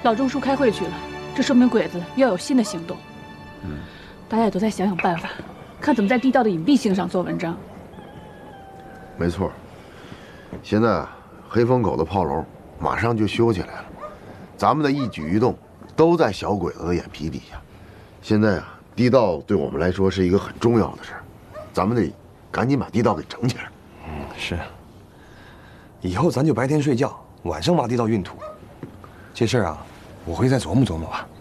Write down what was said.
老钟叔开会去了，这说明鬼子要有新的行动。大家也都在想办法，看怎么在地道的隐蔽性上做文章。 没错，现在黑风口的炮楼马上就修起来了，咱们的一举一动都在小鬼子的眼皮底下。现在啊，地道对我们来说是一个很重要的事儿，咱们得赶紧把地道给整起来。 是。以后咱就白天睡觉，晚上挖地道运土。这事儿啊，我会再琢磨琢磨吧。